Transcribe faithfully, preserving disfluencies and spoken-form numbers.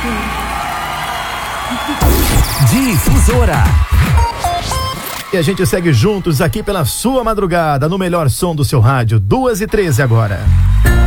Difusora. E a gente segue juntos aqui pela sua madrugada, no melhor som do seu rádio, duas e treze agora.